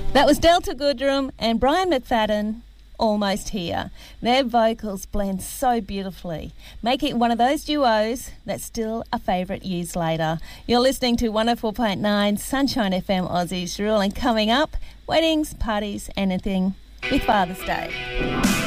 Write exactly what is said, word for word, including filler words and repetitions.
That was Delta Goodrum and Brian McFadden, Almost Here. Their vocals blend so beautifully, making it one of those duos that's still a favourite years later. You're listening to one oh four point nine Sunshine F M Aussie's Rule, and coming up, weddings, parties, anything with Father's Day.